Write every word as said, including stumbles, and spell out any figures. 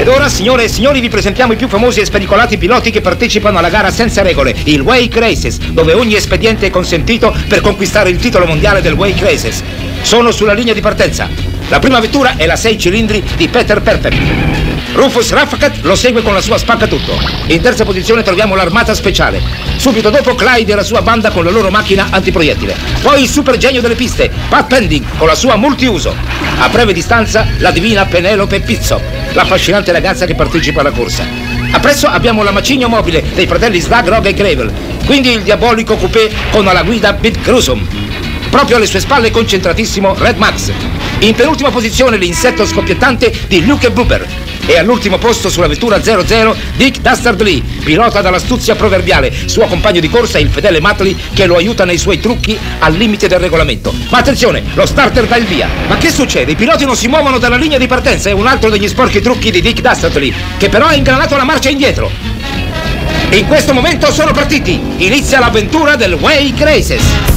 Ed ora, signore e signori, vi presentiamo i più famosi e spericolati piloti che partecipano alla gara senza regole, il Wake Races, dove ogni espediente è consentito per conquistare il titolo mondiale del Wake Races. Sono sulla linea di partenza. La prima vettura è la sei cilindri di Peter Perfect. Rufus Raffacat lo segue con la sua spaccatutto. In terza posizione troviamo l'armata speciale. Subito dopo Clyde e la sua banda con la loro macchina antiproiettile. Poi il super genio delle piste, Pat Pending, con la sua multiuso. A breve distanza la divina Penelope Pizzo, l'affascinante ragazza che partecipa alla corsa. Appresso abbiamo la macigno mobile dei fratelli Slug, Rog e Gravel, quindi il diabolico coupé con alla guida Pete Grusum. Proprio alle sue spalle concentratissimo Red Max. In penultima posizione l'insetto scoppiettante di Luke Buber. E all'ultimo posto sulla vettura zero zero Dick Dastardly, pilota dall'astuzia proverbiale. Suo compagno di corsa è il fedele Matley che lo aiuta nei suoi trucchi al limite del regolamento. Ma attenzione, lo starter dà il via. Ma che succede? I piloti non si muovono dalla linea di partenza. È un altro degli sporchi trucchi di Dick Dastardly, che però ha ingranato la marcia indietro. In questo momento sono partiti. Inizia l'avventura del Wake Races.